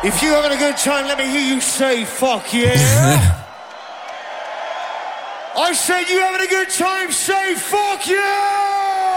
If you're having a good time, let me hear you say, fuck yeah. I said you having a good time, say, fuck yeah.